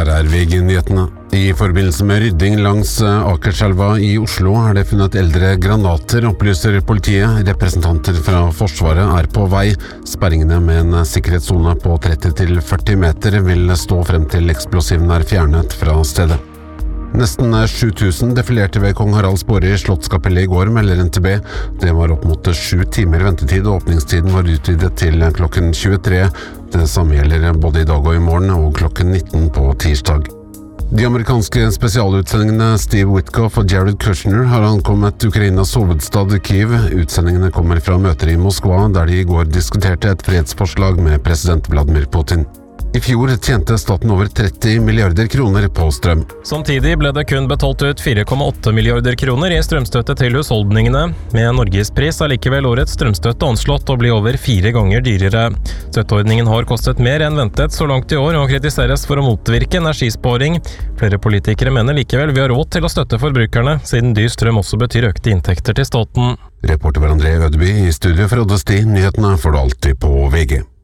Her VG-nyhetene. I forbindelse med rydding langs Akerselva i Oslo det funnet eldre granater, opplyser politiet. Representanter fra Forsvaret på vei. Sperringene med en sikkerhetszone på 30-40 meter vil stå frem til eksplosivene fjernet fra stedet. Nesten 7000 defilerte ved Kong Haralds Båre i Slottskapellet i går, melder NTB. Det var opp mot 7 timer ventetid, og åpningstiden var utvidet til klokken 23. Det samme gjelder både i dag og i morgen, og klokken 19 på tirsdag. De amerikanske spesialutsendingene Steve Witkoff og Jared Kushner har ankommet Ukrainas hovedstad Kyiv. Utsendingene kommer fra møter i Moskva, der de i går diskuterte et fredsforslag med president Vladimir Putin. I fjor tjente staten over 30 milliarder kroner på strøm. Samtidig ble det kun betalt ut 4,8 milliarder kroner i strømstøtte til husholdningene. Med Norgespris likevel årets strømstøtte anslått å bli over 4 ganger dyrere. Støtteordningen har kostet mer enn ventet så langt i år og kritiseres for å motvirke energisparing. Flere politikere mener likevel vi har råd til å støtte forbrukerne, siden dyr strøm også betyr økte inntekter til staten. Reporter André Ødeby i studio fra Oddesti. Nyhetene får du alltid på VG.